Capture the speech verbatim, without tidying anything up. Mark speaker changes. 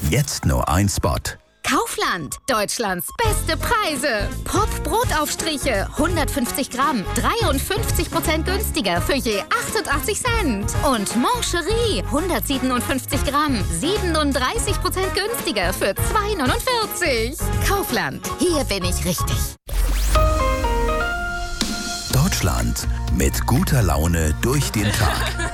Speaker 1: Jetzt nur ein Spot.
Speaker 2: Kaufland, Deutschlands beste Preise. Pop Brotaufstriche, hundertfünfzig Gramm, dreiundfünfzig Prozent günstiger für je achtundachtzig Cent. Und Moncherie, hundertsiebenundfünfzig Gramm, siebenunddreißig Prozent günstiger für zwei neunundvierzig. Kaufland, hier bin ich richtig.
Speaker 1: Deutschland mit guter Laune durch den Tag.